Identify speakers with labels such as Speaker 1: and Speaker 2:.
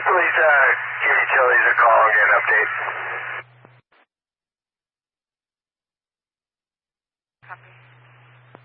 Speaker 1: Please give utilities a call and get an update.
Speaker 2: Copy.